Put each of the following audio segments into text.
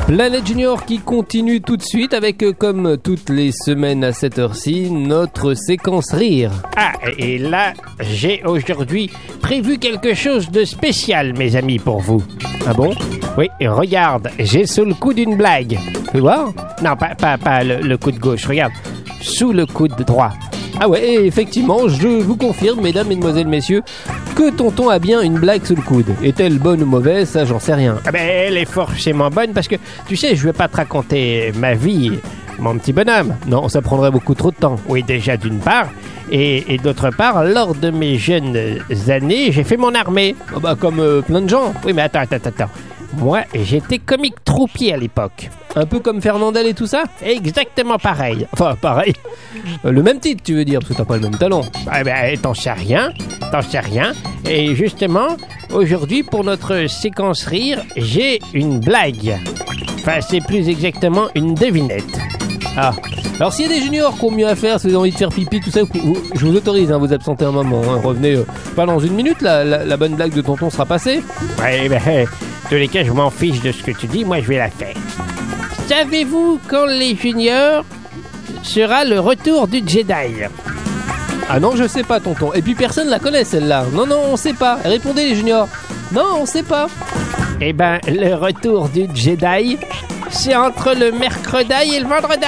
Planète Junior qui continue tout de suite avec, comme toutes les semaines à cette heure-ci, notre séquence rire. Ah, et là, j'ai aujourd'hui prévu quelque chose de spécial, mes amis, pour vous. Ah bon? Oui, regarde, j'ai sous le coude une blague. Tu veux voir? Non, pas le coude gauche, regarde, sous le coude droit. Ah ouais, et effectivement, je vous confirme, mesdames, mesdemoiselles, messieurs, que tonton a bien une blague sous le coude. Est-elle bonne ou mauvaise? Ça, j'en sais rien. Ah ben, elle est forcément bonne parce que, tu sais, je vais pas te raconter ma vie, mon petit bonhomme. Non, ça prendrait beaucoup trop de temps. Oui, déjà d'une part, et d'autre part, lors de mes jeunes années, j'ai fait mon armée. Oh bah, comme plein de gens. Oui, mais attends. Moi, j'étais comique troupier à l'époque. Un peu comme Fernandel et tout ça? Exactement pareil. Enfin, pareil. Le même titre, tu veux dire, parce que t'as pas le même talent. Ah ben, t'en sais rien. Et justement, aujourd'hui, pour notre séquence rire, j'ai une blague. Enfin, c'est plus exactement une devinette. Ah. Alors, s'il y a des juniors qui ont mieux à faire, si vous avez envie de faire pipi, tout ça, je vous autorise à vous absenter un moment. Hein. Revenez pas dans une minute, la bonne blague de tonton sera passée. Ouais, ben, en tous les cas, je m'en fiche de ce que tu dis, moi je vais la faire. Savez-vous quand les juniors sera le retour du Jedi? Ah non, je sais pas, tonton. Et puis personne la connaît, celle-là. Non, on sait pas. Répondez, les juniors. Non, on sait pas. Eh ben, le retour du Jedi, c'est entre le mercredi et le vendredi.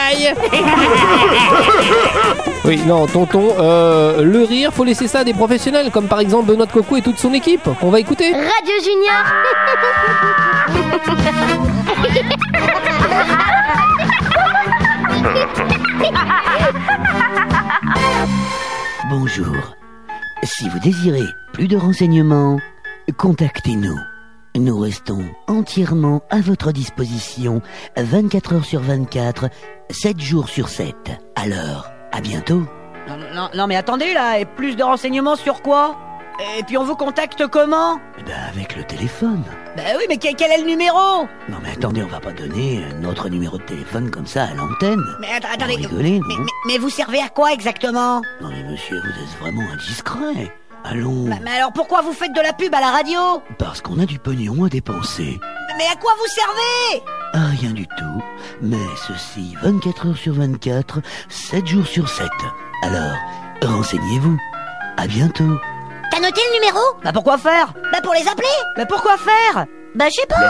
Oui, non, tonton, le rire, faut laisser ça à des professionnels, comme par exemple Benoît de Coco et toute son équipe, qu'on va écouter. Radio Junior. Bonjour. Si vous désirez plus de renseignements, contactez-nous. Nous restons entièrement à votre disposition 24 heures sur 24, 7 jours sur 7. Alors, à bientôt. Non, mais attendez là, et plus de renseignements sur quoi? Et puis on vous contacte comment? Avec le téléphone. Oui, mais quel est le numéro? Non mais attendez, on va pas donner notre numéro de téléphone comme ça à l'antenne. Mais attendez, vous rigolez, non? mais vous servez à quoi exactement? Non mais monsieur, vous êtes vraiment indiscret. Allons. Mais alors pourquoi vous faites de la pub à la radio? Parce qu'on a du pognon à dépenser. Mais à quoi vous servez? À rien du tout, mais ceci 24 heures sur 24, 7 jours sur 7. Alors, renseignez-vous. À bientôt. T'as noté le numéro? Pourquoi faire? Pour les appeler. Mais pourquoi faire? Je sais pas.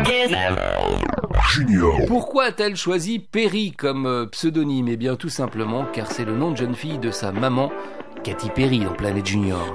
Pourquoi a-t-elle choisi Perry comme pseudonyme? Eh bien, tout simplement car c'est le nom de jeune fille de sa maman, Katy Perry, dans Planète Junior.